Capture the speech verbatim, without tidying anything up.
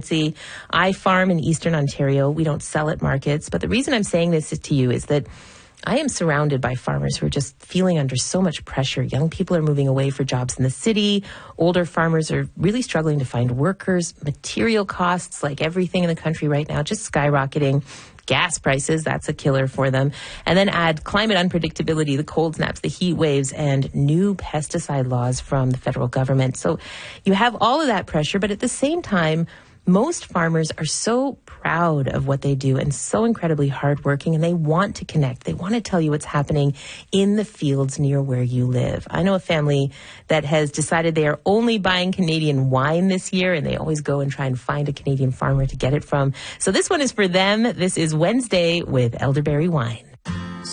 Chelsea. I farm in Eastern Ontario. We don't sell at markets. But the reason I'm saying this to you is that I am surrounded by farmers who are just feeling under so much pressure. Young people are moving away for jobs in the city. Older farmers are really struggling to find workers. Material costs, like everything in the country right now, just skyrocketing. Gas prices, that's a killer for them. And then add climate unpredictability, the cold snaps, the heat waves, and new pesticide laws from the federal government. So you have all of that pressure, but at the same time, most farmers are so proud of what they do and so incredibly hardworking, and they want to connect. They want to tell you what's happening in the fields near where you live. I know a family that has decided they are only buying Canadian wine this year, and they always go and try and find a Canadian farmer to get it from. So this one is for them. This is Wednesday with Elderberry Wine.